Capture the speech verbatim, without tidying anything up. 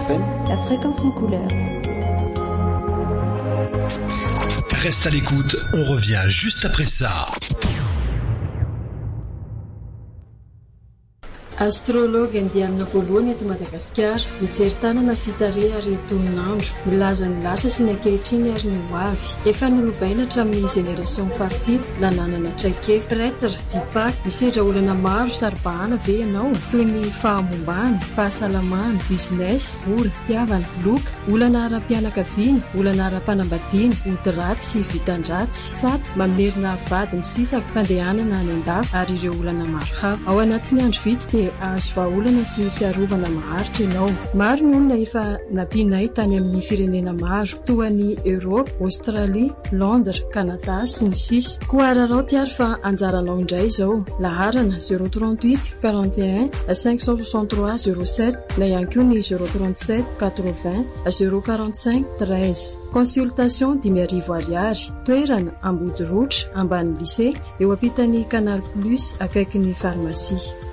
F M, la fréquence en couleur. Reste à l'écoute, on revient juste après ça. Astrologue indianina voalohany eto Madagasikara mijery tanana sy tarehy ary toninandro milaza ny lasa sy ny ankehitriny ary ny ho avy. Efa nolovaina hatramin'ny génération fahafito nananana traikefa prêtre dipak misedra olana maro saribahana ve ianao toy ny fahamombana, fahasalamana, business, vola, tiavana, loka, olana ara-pianakaviana, olana ara-panambadiana, ody-ratsy sy vitan-dratsy, sato, mamerina vady ny sitako, fandehanana any an-dafy ary ireo olana maro hafa. Ao anatin'ny andro vitsy dia azo vahaolana sy fiarovana maharitra ianao. Maro ny olona efa nampinay tany amin'ny firenena maro toa ny Europe, Australie, Londres, Canada sy ny sisa. Koararao tiary fa anjaranao indray izao. Laharana zéro trente-huit quarante et un cinq cent soixante-trois zéro sept na ihany koa ny zéro trente-sept quatre-vingts zéro quarante-cinq treize. Consultation dimy arivo ariary. Toerana Ambodirotra ambany lycée eo ampitan'ny Canal Plus akaikin'ny pharmacie.